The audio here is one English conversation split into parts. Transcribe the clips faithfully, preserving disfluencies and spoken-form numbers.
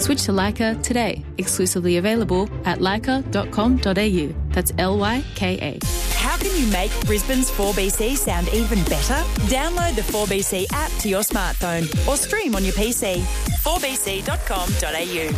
Switch to Lyca today. Exclusively available at lyca dot com dot a u. That's L Y K A. How can you make Brisbane's four B C sound even better? Download the four B C app to your smartphone or stream on your P C. four b c dot com dot a u.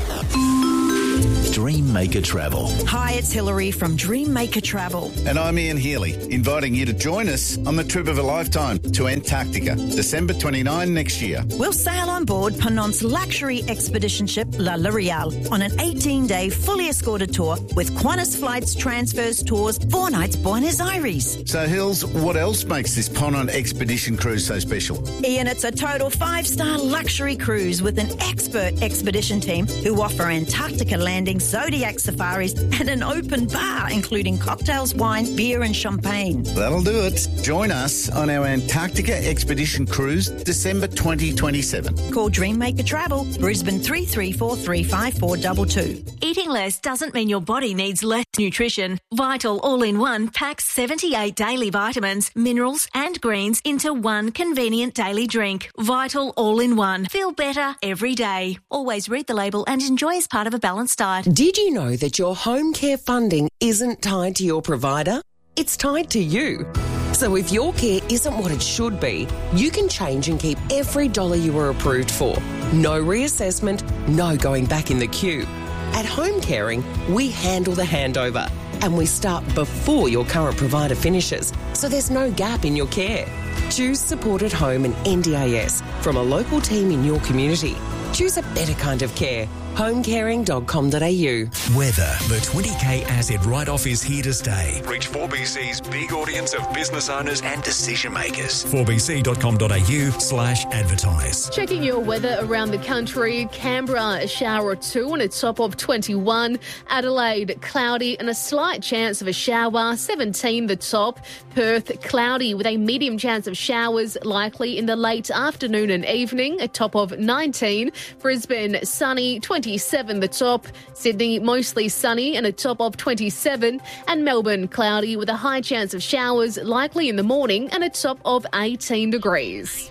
Dreammaker Travel. Hi, it's Hilary from Dreammaker Travel. And I'm Ian Healy, inviting you to join us on the trip of a lifetime to Antarctica, December twenty-ninth next year. We'll sail on board Penant's luxury expedition ship La L'Oreal on an eighteen-day fully escorted tour with Qantas flights, transfers, tours, four nights Buenos Aires. So, Hills, what else makes this Ponant expedition cruise so special? Ian, it's a total five-star luxury cruise with an expert expedition team who offer Antarctica landings, Zodiac safaris and an open bar including cocktails, wine, beer and champagne. That'll do it. Join us on our Antarctica expedition cruise December twenty twenty-seven. Call Dreammaker Travel, Brisbane three three four three five four two two. Eating less doesn't mean your body needs less nutrition. Vital All-in-One packs seventy-eight daily vitamins, minerals and greens into one convenient daily drink. Vital All-in-One. Feel better every day. Always read the label and enjoy as part of a balanced diet. Did you know that your home care funding isn't tied to your provider? It's tied to you. So if your care isn't what it should be, you can change and keep every dollar you were approved for. No reassessment, no going back in the queue. At Home Caring, we handle the handover and we start before your current provider finishes, so there's no gap in your care. Choose Support at Home and N D A S from a local team in your community. Choose a better kind of care. home caring dot com dot a u. Weather. The twenty K asset write-off is here to stay. Reach four B C's big audience of business owners and decision makers. four b c dot com dot a u slash advertise. Checking your weather around the country. Canberra, a shower or two and a top of twenty-one. Adelaide, cloudy and a slight chance of a shower, seventeen the top. Perth, cloudy with a medium chance of showers, likely in the late afternoon and evening, a top of nineteen. Brisbane, sunny, twenty-seven the top. Sydney, mostly sunny and a top of twenty-seven. And Melbourne, cloudy with a high chance of showers, likely in the morning and a top of eighteen degrees.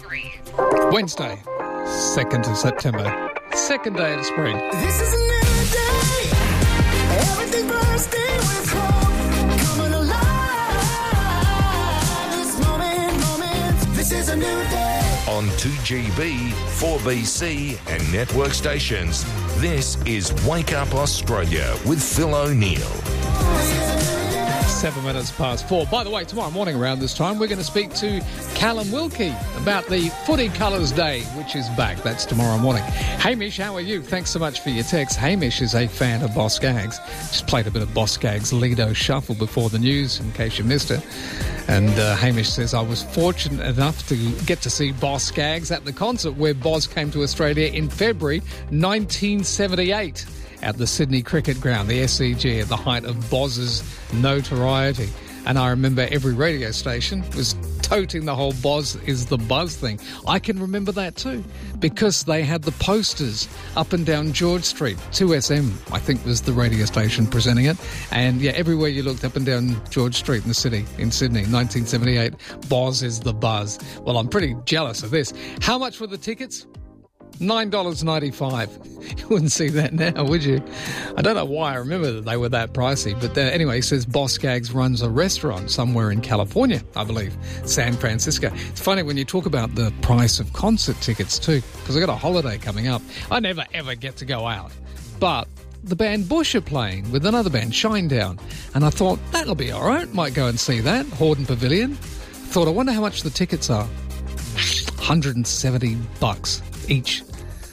Wednesday, second of September, second day of spring. This is a new day. Everything bursting with hope. Coming alive. This moment, moment. This is a new day. On two G B, four B C and network stations, this is Wake Up Australia with Phil O'Neill. Seven minutes past four. By the way, tomorrow morning around this time, we're going to speak to Callum Wilkie about the Footy Colours Day, which is back. That's tomorrow morning. Hamish, how are you? Thanks so much for your text. Hamish is a fan of Boss Skaggs. Just played a bit of Boss Skaggs' Lido Shuffle before the news, in case you missed it. And uh, Hamish says, I was fortunate enough to get to see Boss Skaggs at the concert where Boz came to Australia in February nineteen seventy-eight. At the Sydney Cricket Ground, the S C G, at the height of Boz's notoriety. And I remember every radio station was toting the whole Boz is the buzz thing. I can remember that too, because they had the posters up and down George Street. two S M, I think, was the radio station presenting it. And yeah, everywhere you looked up and down George Street in the city, in Sydney, nineteen seventy-eight, Boz is the buzz. Well, I'm pretty jealous of this. How much were the tickets? nine dollars ninety-five. You wouldn't see that now, would you? I don't know why I remember that they were that pricey. But uh, anyway, he says Boss Skaggs runs a restaurant somewhere in California, I believe, San Francisco. It's funny when you talk about the price of concert tickets too, because I've got a holiday coming up. I never, ever get to go out. But the band Bush are playing with another band, Shinedown. And I thought, that'll be all right. Might go and see that. Hordern Pavilion. Thought, I wonder how much the tickets are. one hundred seventy bucks each.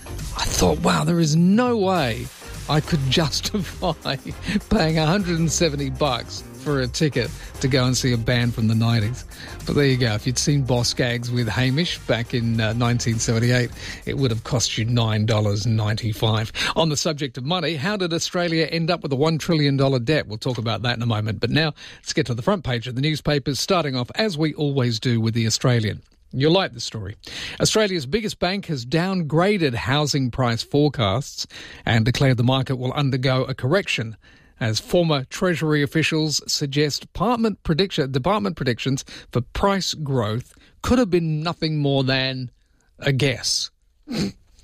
I thought, wow, there is no way I could justify paying one hundred seventy bucks for a ticket to go and see a band from the nineties. But there you go. If you'd seen Boss Skaggs with Hamish back in uh, nineteen seventy-eight, it would have cost you nine dollars ninety-five. On the subject of money, how did Australia end up with a one trillion dollars debt? We'll talk about that in a moment. But now, let's get to the front page of the newspapers, starting off, as we always do, with The Australian. You'll like the story. Australia's biggest bank has downgraded housing price forecasts and declared the market will undergo a correction, as former Treasury officials suggest department, prediction, department predictions for price growth could have been nothing more than a guess. It's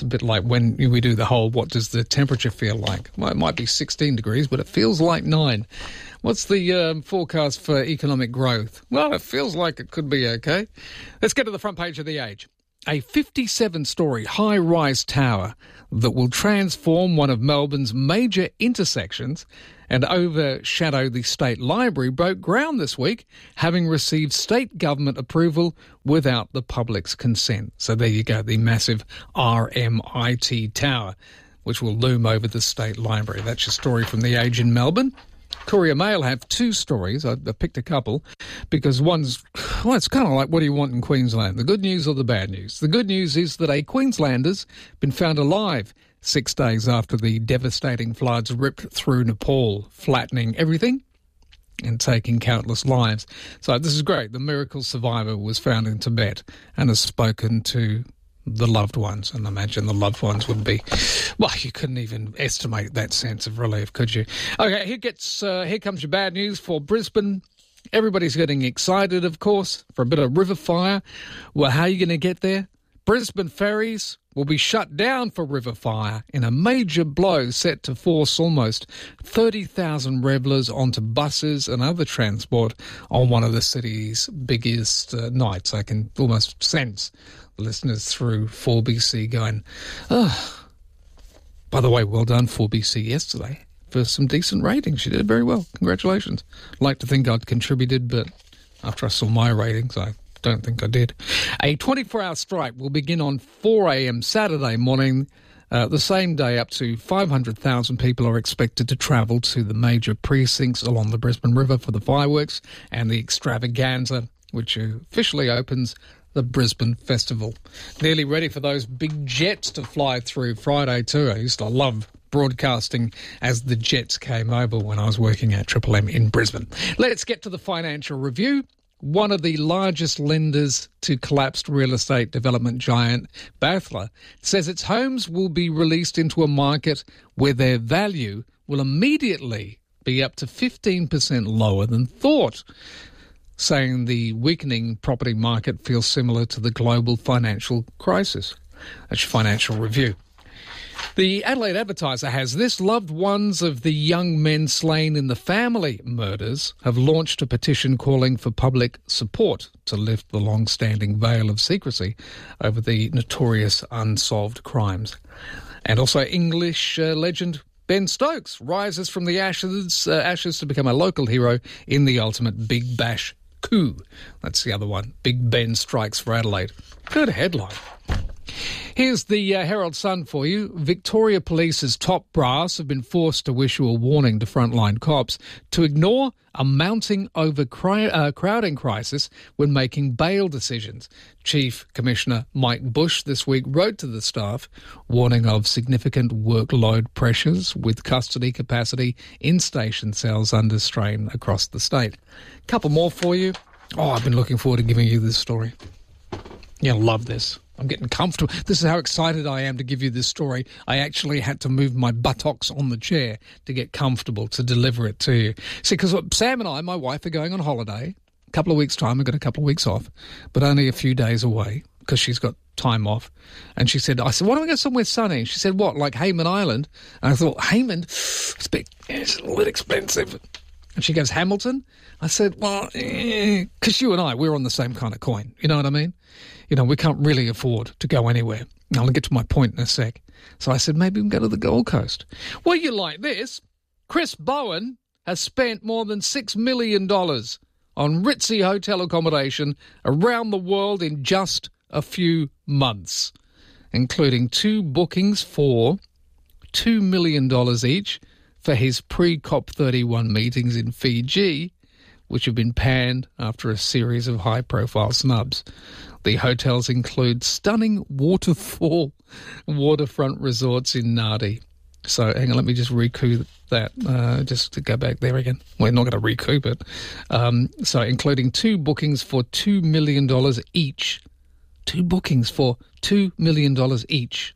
a bit like when we do the whole, what does the temperature feel like? Well, it might be sixteen degrees, but it feels like nine. What's the um, forecast for economic growth? Well, it feels like it could be okay. Let's get to the front page of The Age. A fifty-seven storey high-rise tower that will transform one of Melbourne's major intersections and overshadow the State Library broke ground this week, having received state government approval without the public's consent. So there you go, the massive R M I T tower, which will loom over the State Library. That's your story from The Age in Melbourne. Courier Mail have two stories. I, I picked a couple because one's, well, it's kind of like, what do you want in Queensland? The good news or the bad news? The good news is that a Queenslander's been found alive six days after the devastating floods ripped through Nepal, flattening everything and taking countless lives. So this is great. The miracle survivor was found in Tibet and has spoken to the loved ones, and imagine the loved ones would be, well, you couldn't even estimate that sense of relief, could you? Okay, here gets uh, here comes your bad news for Brisbane. Everybody's getting excited, of course, for a bit of river fire. Well, how are you going to get there? Brisbane ferries will be shut down for river fire in a major blow set to force almost thirty thousand revellers onto buses and other transport on one of the city's biggest uh, nights. I can almost sense listeners through four B C going, oh, by the way, well done four B C yesterday for some decent ratings. You did very well. Congratulations. I'd like to think I'd contributed, but after I saw my ratings, I don't think I did. A twenty-four hour strike will begin on four a.m. Saturday morning. Uh, the same day, up to five hundred thousand people are expected to travel to the major precincts along the Brisbane River for the fireworks and the extravaganza, which officially opens the Brisbane Festival. Nearly ready for those big jets to fly through Friday too. I used to love broadcasting as the jets came over when I was working at Triple M in Brisbane. Let's get to the financial review. One of the largest lenders to collapsed real estate development giant Bathler says its homes will be released into a market where their value will immediately be up to fifteen percent lower than thought, saying the weakening property market feels similar to the global financial crisis. That's your financial review. The Adelaide Advertiser has this. Loved ones of the young men slain in the family murders have launched a petition calling for public support to lift the long-standing veil of secrecy over the notorious unsolved crimes. And also English uh, legend Ben Stokes rises from the ashes, uh, ashes to become a local hero in the ultimate Big Bash coup. That's the other one. Big Ben strikes for Adelaide. Good headline. Here's the uh, Herald Sun for you. Victoria Police's top brass have been forced to issue a warning to frontline cops to ignore a mounting overcrowding uh, crowding crisis when making bail decisions. Chief Commissioner Mike Bush this week wrote to the staff, warning of significant workload pressures with custody capacity in station cells under strain across the state. Couple more for you. Oh, I've been looking forward to giving you this story. You'll love this. I'm getting comfortable. This is how excited I am to give you this story. I actually had to move my buttocks on the chair to get comfortable to deliver it to you. See, because Sam and I, my wife, are going on holiday. A couple of weeks' time, I've got a couple of weeks off, but only a few days away because she's got time off. And she said, I said, why don't we go somewhere sunny? And she said, what, like Hayman Island? And I thought, Hayman, it's a bit, it's a little bit expensive. And she goes, Hamilton? I said, well, because eh, you and I, we're on the same kind of coin. You know what I mean? You know, we can't really afford to go anywhere. I'll get to my point in a sec. So I said, maybe we can go to the Gold Coast. Well, you like this. Chris Bowen has spent more than six million dollars on ritzy hotel accommodation around the world in just a few months, including two bookings for two million dollars each for his pre-COP thirty-one meetings in Fiji, which have been panned after a series of high-profile snubs. The hotels include stunning waterfall waterfront resorts in Nadi. So, hang on, let me just recoup that, uh, just to go back there again. We're not going to recoup it. Um, so, including two bookings for two million dollars each. Two bookings for two million dollars each.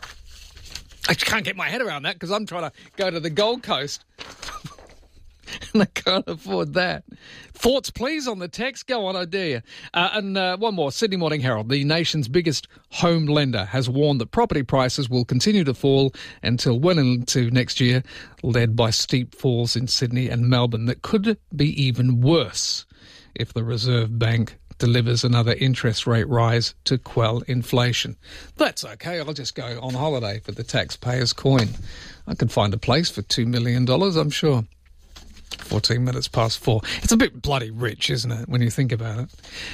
I can't get my head around that because I'm trying to go to the Gold Coast they can't afford that. Thoughts, please, on the text. Go on, I dare you. Uh, and uh, one more. Sydney Morning Herald, the nation's biggest home lender, has warned that property prices will continue to fall until well into next year, led by steep falls in Sydney and Melbourne that could be even worse if the Reserve Bank delivers another interest rate rise to quell inflation. That's okay. I'll just go on holiday for the taxpayer's coin. I could find a place for two million dollars, I'm sure. fourteen minutes past four. It's a bit bloody rich, isn't it, when you think about it?